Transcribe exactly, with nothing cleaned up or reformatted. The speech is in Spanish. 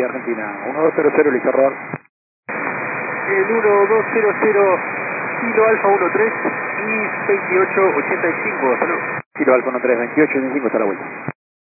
Argentina, uno dos cero cero, listo, rodar. El uno dos cero cero, Kilo Alfa uno tres y veintiocho ochenta y cinco, hasta luego. Kilo Alfa uno tres, veintiocho ochenta y cinco, hasta la vuelta.